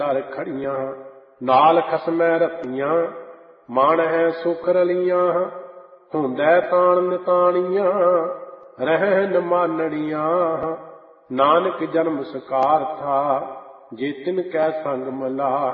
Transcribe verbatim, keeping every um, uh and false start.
ਘਰ ਖੜੀਆਂ, ਨਾਲ ਖਸਮੈ ਰਤੀਆਂ, ਮਨ ਹੈ ਸੁਖ ਰਲੀਆਂ, ਹੁੰਦੈ ਤਾਣ ਨਿਤਾਣੀਆਂ, ਰਹਿਨ ਮਾਨੜੀਆਂ। ਨਾਨਕ ਜਨਮ ਸਕਾਰ ਥਾ, ਜੇ ਤਿਨ ਕੈ ਸੰਗ ਮਲਾ,